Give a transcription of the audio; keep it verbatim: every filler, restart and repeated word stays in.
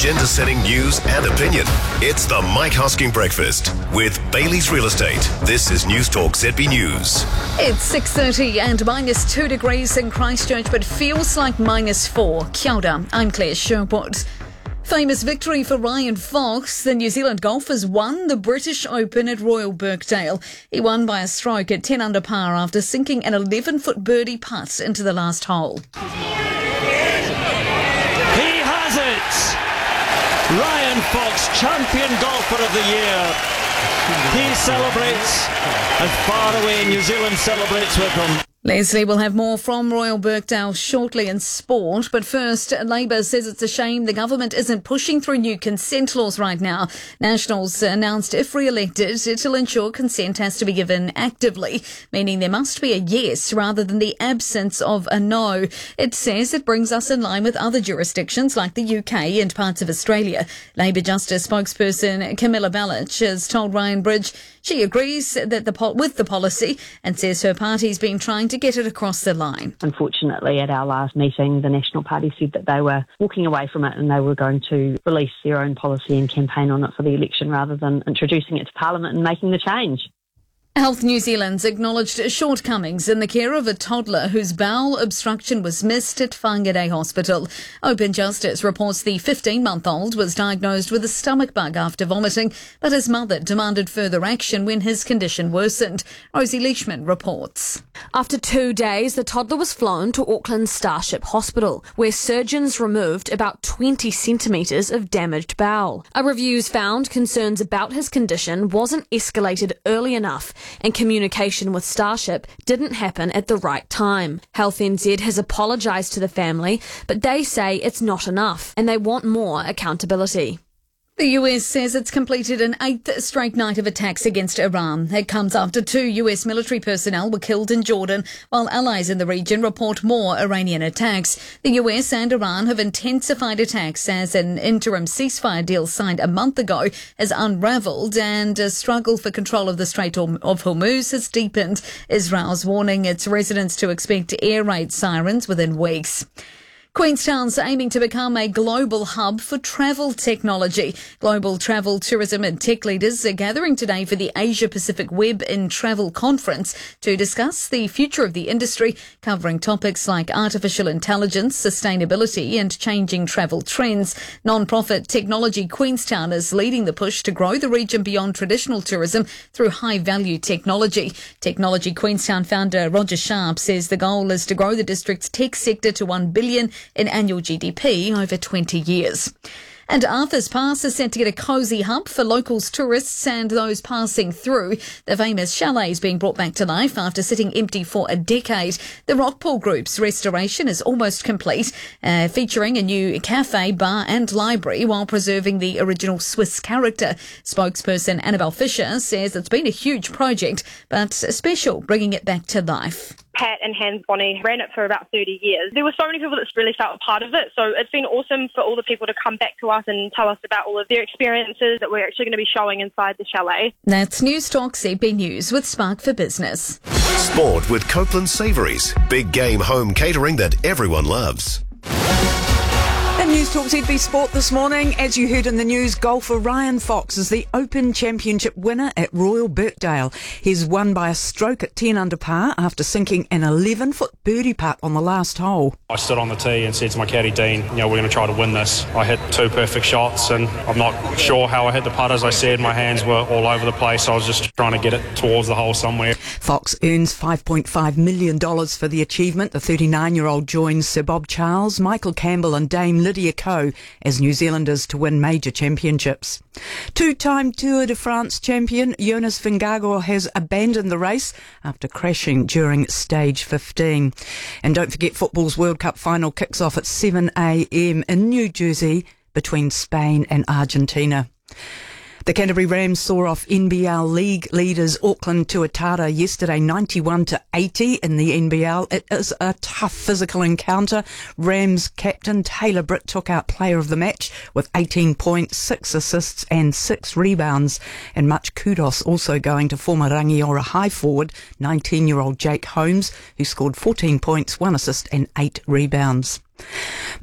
Agenda-setting news and opinion. It's the Mike Hosking Breakfast with Bailey's Real Estate. This is News Talk Z B News. It's six thirty and minus two degrees in Christchurch, but feels like minus four. Kia ora, I'm Claire Sherwood. Famous victory for Ryan Fox. The New Zealand golfer's won the British Open at Royal Birkdale. He won by a stroke at ten under par after sinking an eleven-foot birdie putt into the last hole. He has it! Ryan Fox, champion golfer of the year. He celebrates, and far away New Zealand celebrates with him. Leslie will have more from Royal Birkdale shortly in sport, but first, Labour says it's a shame the government isn't pushing through new consent laws right now. Nationals announced if re-elected, it'll ensure consent has to be given actively, meaning there must be a yes rather than the absence of a no. It says it brings us in line with other jurisdictions like the U K and parts of Australia. Labour Justice spokesperson Camilla Ballach has told Ryan Bridge she agrees that the pol- with the policy and says her party's been trying to get it across the line. Unfortunately, at our last meeting, the National Party said that they were walking away from it and they were going to release their own policy and campaign on it for the election rather than introducing it to Parliament and making the change. Health New Zealand's acknowledged shortcomings in the care of a toddler whose bowel obstruction was missed at Whangarei Hospital. Open Justice reports the fifteen-month-old was diagnosed with a stomach bug after vomiting, but his mother demanded further action when his condition worsened. Rosie Leishman reports. After two days, the toddler was flown to Auckland's Starship Hospital, where surgeons removed about twenty centimetres of damaged bowel. A review's found concerns about his condition wasn't escalated early enough, and communication with Starship didn't happen at the right time. Health N Z has apologised to the family, but they say it's not enough and they want more accountability. The U S says it's completed an eighth straight night of attacks against Iran. It comes after two U S military personnel were killed in Jordan, while allies in the region report more Iranian attacks. The U S and Iran have intensified attacks as an interim ceasefire deal signed a month ago has unravelled and a struggle for control of the Strait of Hormuz has deepened. Israel's warning its residents to expect air raid sirens within weeks. Queenstown's aiming to become a global hub for travel technology. Global travel, tourism and tech leaders are gathering today for the Asia Pacific Web in Travel Conference to discuss the future of the industry, covering topics like artificial intelligence, sustainability and changing travel trends. Non-profit Technology Queenstown is leading the push to grow the region beyond traditional tourism through high-value technology. Technology Queenstown founder Roger Sharp says the goal is to grow the district's tech sector to one billion dollars in annual G D P over twenty years. And Arthur's Pass is set to get a cosy hub for locals, tourists and those passing through. The famous chalet is being brought back to life after sitting empty for a decade. The Rockpool Group's restoration is almost complete, uh, featuring a new cafe, bar and library while preserving the original Swiss character. Spokesperson Annabelle Fisher says it's been a huge project, but special bringing it back to life. Pat and Hans Bonnie ran it for about thirty years. There were so many people that really felt a part of it, so it's been awesome for all the people to come back to us and tell us about all of their experiences that we're actually going to be showing inside the chalet. That's News Talk Z B News with Spark for Business. Sport with Copeland Savouries. Big game home catering that everyone loves. In News Talk Z B Sport this morning, as you heard in the news, golfer Ryan Fox is the Open Championship winner at Royal Birkdale. He's won by a stroke at ten under par after sinking an eleven-foot birdie putt on the last hole. I stood on the tee and said to my caddy, Dean, you know, we're going to try to win this. I hit two perfect shots and I'm not sure how I hit the putt. As I said, my hands were all over the place. I was just trying to get it towards the hole somewhere. Fox earns five point five million dollars for the achievement. The thirty-nine-year-old joins Sir Bob Charles, Michael Campbell and Dame Lydia Ko as New Zealanders to win major championships. Two-time Tour de France champion Jonas Vingegaard has abandoned the race after crashing during stage fifteen. And don't forget, football's World Cup final kicks off at seven a m in New Jersey between Spain and Argentina. The Canterbury Rams saw off N B L League leaders Auckland Tuatara yesterday ninety-one to eighty in the N B L. It is a tough physical encounter. Rams captain Taylor Britt took out player of the match with eighteen points, six assists and six rebounds. And much kudos also going to former Rangiora High forward nineteen-year-old Jake Holmes, who scored fourteen points, one assist and eight rebounds.